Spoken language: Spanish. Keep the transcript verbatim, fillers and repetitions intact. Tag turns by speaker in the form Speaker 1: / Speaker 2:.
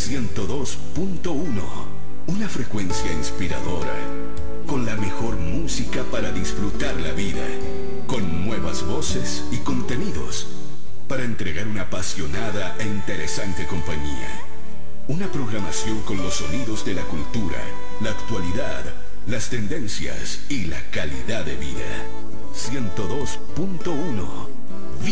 Speaker 1: ciento dos punto uno. Una frecuencia inspiradora, con la mejor música para disfrutar la vida, con nuevas voces y contenidos, para entregar una apasionada e interesante compañía. Una programación con los sonidos de la cultura, la actualidad, las tendencias y la calidad de vida. ciento dos punto uno